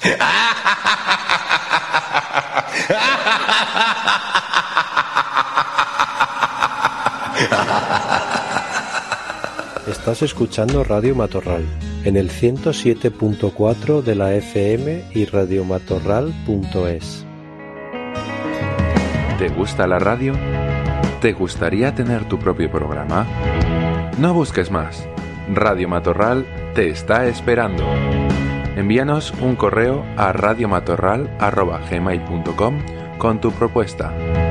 Estás escuchando Radio Matorral en el 107.4 de la FM y radiomatorral.es. ¿Te gusta la radio? ¿Te gustaría tener tu propio programa? No busques más. Radio Matorral te está esperando. Envíanos un correo a radiomatorral@gmail.com con tu propuesta.